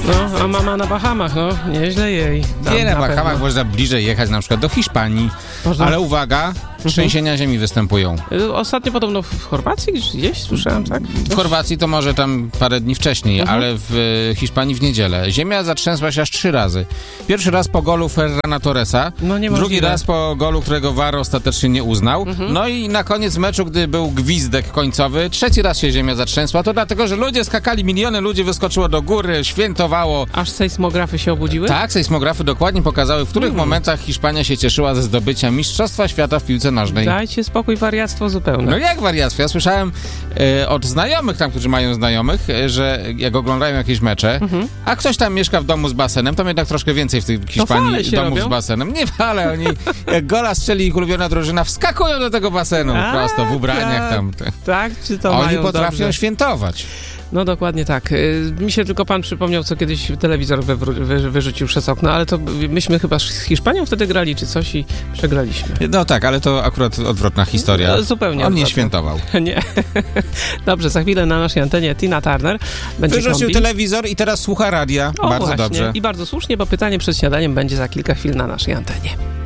No, a mama na Bahamach, no, nieźle jej. Nie, na Bahamach można bliżej jechać, na przykład do Hiszpanii. Można. Ale uwaga, trzęsienia ziemi występują. Ostatnio podobno w Chorwacji gdzieś słyszałem, tak? W Chorwacji to może tam parę dni wcześniej, ale w Hiszpanii w niedzielę. Ziemia zatrzęsła się aż 3 razy. Pierwszy raz po golu Ferrana Torresa, No niemożliwe. drugi raz po golu, którego VAR ostatecznie nie uznał. No i na koniec meczu, gdy był gwizdek końcowy, 3. raz się ziemia zatrzęsła. To dlatego, że ludzie skakali, miliony ludzi wyskoczyło do góry, świętowało. Aż sejsmografy się obudziły? Tak, sejsmografy dokładnie pokazały, w których momentach Hiszpania się cieszyła ze zdobycia Mistrzostwa Świata w piłce nożnej. Dajcie spokój, wariactwo zupełne. No jak wariactwo? Ja słyszałem od znajomych tam, którzy mają znajomych, że jak oglądają jakieś mecze, a ktoś tam mieszka w domu z basenem, tam jednak troszkę więcej w tej Hiszpanii się domów robią? z basenem. Nie wale, oni jak gola strzeli ich ulubiona drużyna, wskakują do tego basenu prosto, w ubraniach tam. Tak, czy to Oni mają potrafią dobrze? świętować. No dokładnie tak. Mi się tylko pan przypomniał, co kiedyś telewizor wyrzucił przez okno, ale to myśmy chyba z Hiszpanią wtedy grali, czy coś i przegraliśmy. No tak, ale to akurat odwrotna historia. No, zupełnie On nie odwrotna. świętował. Nie. Dobrze, za chwilę na naszej antenie Tina Turner będzie Wyrzucił kombi. telewizor i teraz słucha radia. O, Bardzo właśnie. dobrze. I bardzo słusznie, bo pytanie przed śniadaniem będzie za kilka chwil na naszej antenie.